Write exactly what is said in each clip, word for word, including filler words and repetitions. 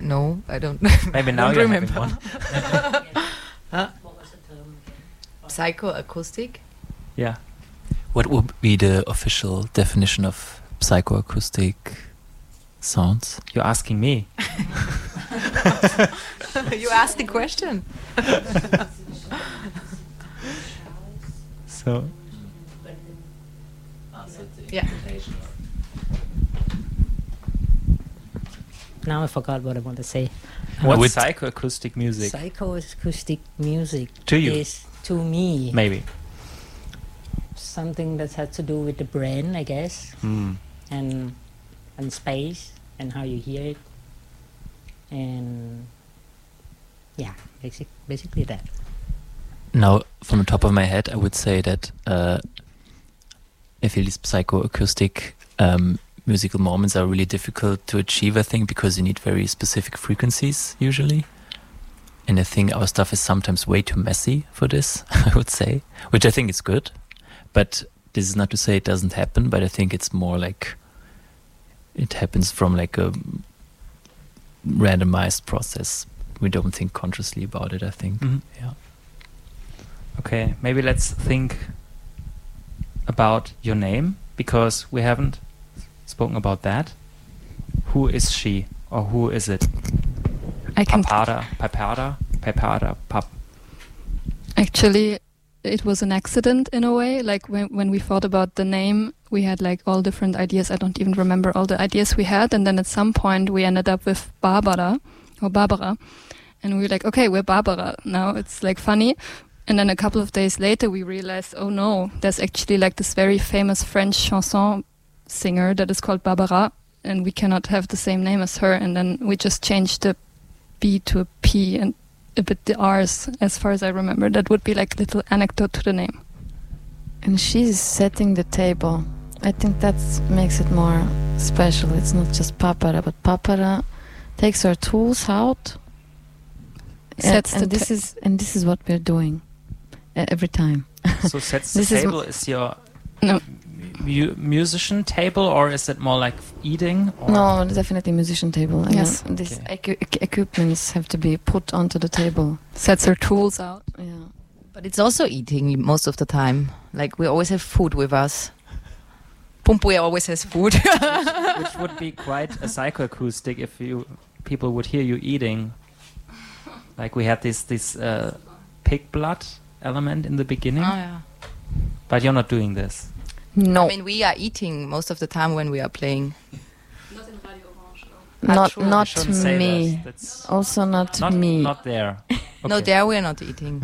No, I don't. Maybe now don't you remember. one. Huh? Psychoacoustic? Yeah. What would be the official definition of psychoacoustic sounds? You're asking me. You asked the question. So. Yeah. Now I forgot what I want to say. What's With psychoacoustic music? Psychoacoustic music To you? is, to me, Maybe. something that has to do with the brain, I guess, Mm. and and space and how you hear it, and yeah, basic, basically that. Now, from the top of my head, I would say that uh, I feel these psychoacoustic um, musical moments are really difficult to achieve, I think, because you need very specific frequencies usually. And I think our stuff is sometimes way too messy for this, I would say, which I think is good. But this is not to say it doesn't happen, but I think it's more like it happens from like a randomized process. We don't think consciously about it, I think. Mhm. Yeah. Okay, maybe let's think about your name, because we haven't spoken about that. Who is she, or who is it? I can Papada, Papada, Papada, Pap. Actually, it was an accident in a way. Like when when we thought about the name, we had like all different ideas. I don't even remember all the ideas we had. And then at some point we ended up with Barbara or Barbara. And we were like, okay, we're Barbara now. It's like funny. And then a couple of days later we realized, oh no, there's actually like this very famous French chanson singer that is called Barbara. And we cannot have the same name as her. And then we just changed the B to a P and a bit the R's, as far as I remember. That would be like a little anecdote to the name. And she's setting the table. I think that makes it more special. It's not just Papara, but Papara takes her tools out. Sets and, the and this ta- is and this is what we're doing uh, every time. So sets the This is table is, your No. mu- musician table, or is it more like eating? Or No, definitely musician table. And Yes. then these Okay. equi- equi- equipments have to be put onto the table. Sets her tools out. Yeah. But it's also eating most of the time. Like we always have food with us. Pumpue always has food. which would be quite a psychoacoustic if you people would hear you eating. Like we had this this uh, pig blood element in the beginning, Oh, yeah. but you're not doing this. No, I mean, we are eating most of the time when we are playing. not true. not Shouldn't say me. that. That's Also not, not me. not there. No, Okay. there we are not eating.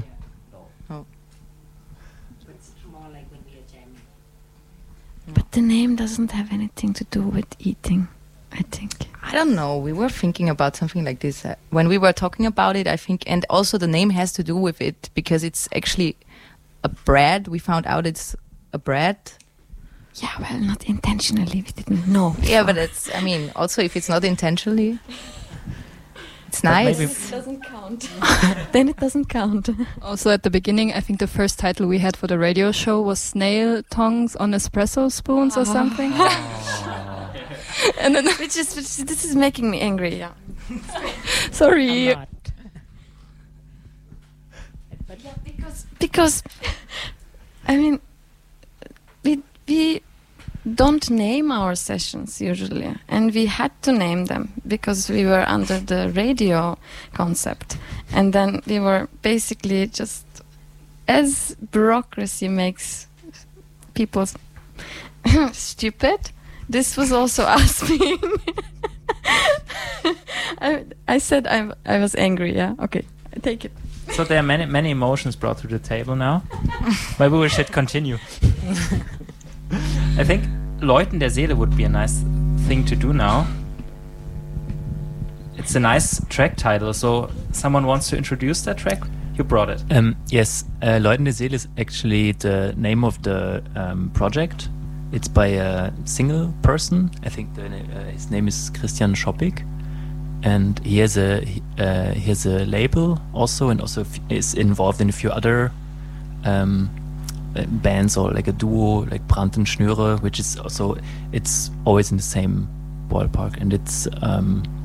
It's more like when we are jamming. But the name doesn't have anything to do with eating, I think. I don't know. We were thinking about something like this uh, when we were talking about it, I think. And also the name has to do with it because it's actually a bread. We found out it's a bread. Yeah, well, not intentionally. We didn't know. Yeah, but it's, I mean, also if it's not intentionally, it's But nice. maybe- doesn't count. Then it doesn't count. Also at the beginning, I think the first title we had for the radio show was Snail Tongues on Espresso Spoons or something. And then, which is which, this is making me angry. Yeah. sorry. I'm not. But yeah, Because because I mean we we don't name our sessions usually, and we had to name them because we were under the radio concept, and then we were basically just, as bureaucracy makes people s- stupid, this was also us being I, I said I I was angry. Yeah, okay, I take it. So there are many many emotions brought to the table now. Maybe we should continue. I think Läuten der Seele would be a nice thing to do now. It's a nice track title, so someone wants to introduce that track? You brought it. Um, yes, uh, Läuten der Seele is actually the name of the um, project. It's by a single person. I think the, uh, his name is Christian Schoppig, and he has a he, uh, he has a label also, and also f- is involved in a few other um, uh, bands, or like a duo like Brandt und Schnüre, which is also, it's always in the same ballpark, and it's um,